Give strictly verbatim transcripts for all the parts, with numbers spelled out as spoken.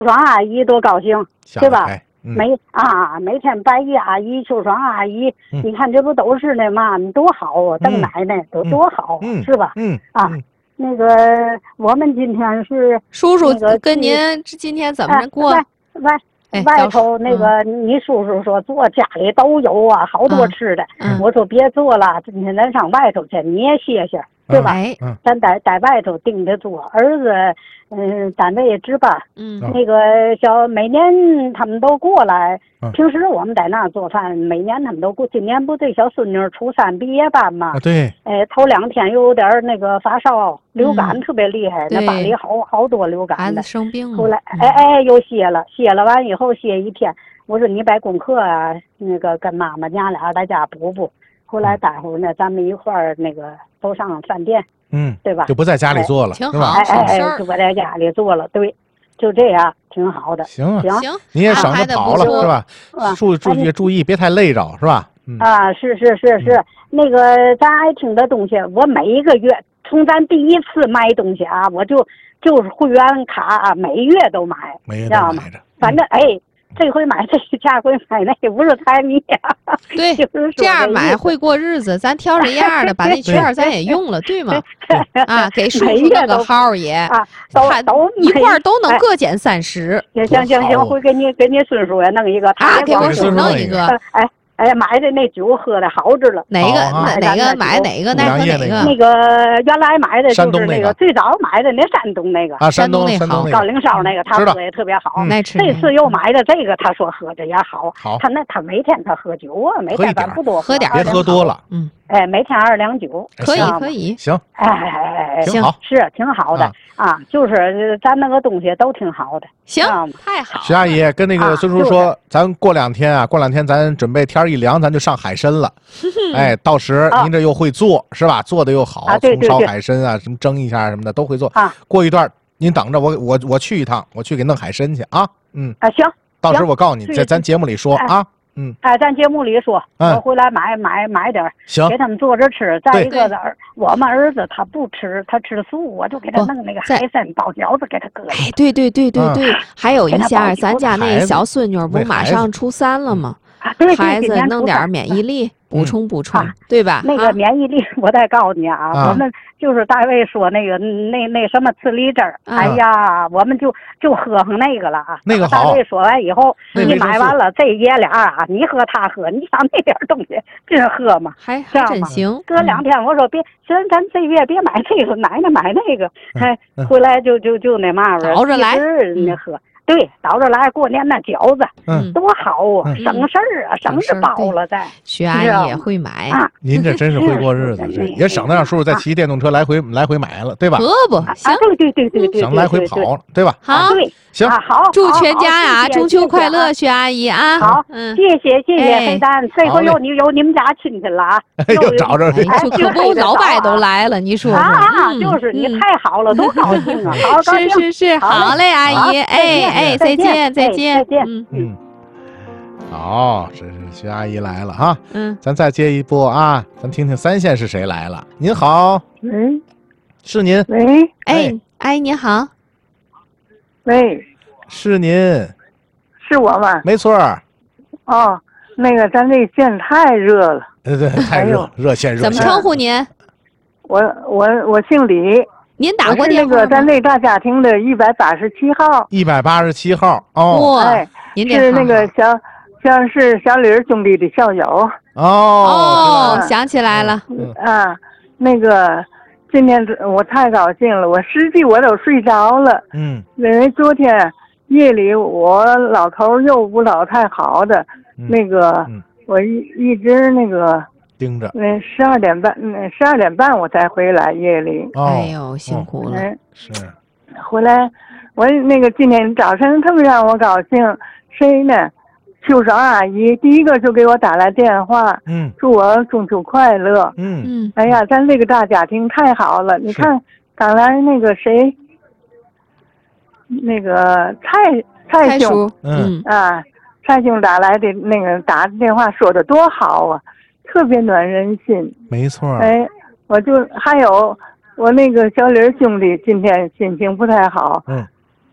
爽阿姨多高兴，对吧？ 嗯、 每啊，每天白玉阿姨、秋爽阿姨， 嗯、 你看这不都是那嘛，多好啊！邓奶奶都多好， 嗯、 是吧？ 嗯啊， 嗯、 那个我们今天是叔叔那个跟您今天怎么过？ 外外哎、 外头那个、嗯、你叔叔说做家里都有啊，好多吃的。 嗯、 我说别做了，今天咱上外头去，你也歇歇。对吧？ 嗯， 咱在在外头盯着做，儿子，嗯，单位值班， 嗯， 那个小每年他们都过来， 嗯、 平时我们在那做饭，每年他们都过。今年不这小孙女初三毕业班嘛？ 啊，对。 哎，头两天又有点那个发烧，流感特别厉害， 嗯、 那班里好好多流感的。 孩子生病了。 后来，哎哎，又歇了，歇了完以后歇一天。我说你把功课啊，那个跟妈妈娘俩在家补补。后来待会儿呢，咱们一块儿那个都上饭店， 嗯， 对吧？ 就不在家里做了， 挺好， 哎哎哎，就不在家里做了，对，就这样，挺好的。 行啊， 行， 你也省着跑了，是吧？注注意注意，别太累着，是吧？ 嗯、啊，是是是是，嗯、那个咱爱听的东西，我每一个月从咱第一次买东西啊，我就就是会员卡、啊，每月都买， 每月都买着， 反正哎。这回买这个，下回买那，不是财迷啊。 对， 就是这样买会过日子。咱挑着样的，把那券咱也用了，对吗？啊，给叔叔弄个号也啊，都都一块都能各减三十。 行行行行，会给你给你孙叔也弄一个， 啊，给我孙弄一个。 哎。哎，买的那酒喝的好着了。 哪个哪哪个买哪个？那和哪个？ 那个原来买的就是那个最早买的那山东那个啊，山东那好， 高岭烧那个，他喝的也特别好。 那吃。 这次又买的这个，他说喝着也好。 好。 他那他每天他喝酒啊，每天咱不多喝点， 别喝多了。 嗯。 哎，每天二两酒。 可以可以。 行。 哎哎哎， 挺好， 是挺好的啊，就是咱那个东西都挺好的。 行，太好。 徐阿姨跟那个孙叔说，咱过两天啊，过两天咱准备天一凉，咱就上海参了。哎，到时您这又会做是吧？做的又好，葱烧海参啊，什么蒸一下什么的都会做。 啊， 过一段您等着我，我我去一趟，我去给弄海参去啊。嗯啊，行， 到时我告诉你，在咱节目里说啊。嗯， 哎，咱节目里说，我回来买买买点， 行， 给他们做着吃。再一个的儿，我们儿子他不吃，他吃素，我就给他弄那个海参包饺子给他搁。 哎，对对对对对，还有一下，咱家那小孙女不马上初三了吗？孩子弄点免疫力，补充补充，对吧？ 那个免疫力，我再告诉你啊，我们就是大卫说那个那那什么刺梨汁儿，哎呀，我们就就喝上那个了啊。 那个好。 大卫说完以后，你买完了，这爷俩啊，你喝他喝，你想那点东西真喝吗？ 还还真行。 隔两天我说别，行，咱这月别买这个，奶奶买那个，哎，回来就就就那嘛玩意儿， 倒着来， 那喝。对，倒着来过年那饺子， 嗯， 多好啊，省事儿啊，省着包了再。 徐阿姨也会买啊， 您这真是会过日子，也省得让叔叔再骑电动车来回来回买了，对吧？ 可不行， 对对对对对， 省来回跑了，对吧？ 好， 行， 好， 祝全家呀中秋快乐，徐阿姨啊！ 好，谢谢谢谢黑蛋，这回有你有你们家亲戚了啊， 又找着了， 可不老伯都来了，你说说啊，就是你太好了，多高兴啊！好， 是是是，好嘞，阿姨，哎。哎，再见，再见， 再见。 嗯嗯，好，这是徐阿姨来了哈。 嗯， 咱再接一波啊，咱听听三线是谁来了。您好， 喂， 是您。 喂， 哎，阿姨您好。 喂， 是您。 是我吗？ 没错。 哦，那个咱这线太热了。 对对，太热，热线热线。 怎么称呼您？ 我我我姓李。 您打过电话吗？ 我是那个咱这大家庭的一百八十七号。 一百八十七号哦。 哇， 哎， 您这是那个小，像是小李兄弟的校友。 哦哦，想起来了。 啊，那个今天我太高兴了，我实际我都睡着了。 嗯。 因为昨天夜里我老头又不老太好的， 嗯、 那个、 嗯、 我一一直那个。 盯着， 那十二点半，那十二点半我才回来夜里。 哦、 哎呦，辛苦了。 嗯， 是。 回来，我那个今天早晨特别让我高兴，谁呢？秋爽阿姨第一个就给我打来电话， 嗯， 祝我中秋快乐。 嗯嗯。 哎呀，咱这个大家庭太好了！你看，刚来那个谁，那个蔡蔡兄， 嗯啊，蔡兄打来的那个打电话说的多好啊。特别暖人心， 没错。 哎，我就还有我那个小李兄弟今天心情不太好， 嗯，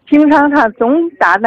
平常他总打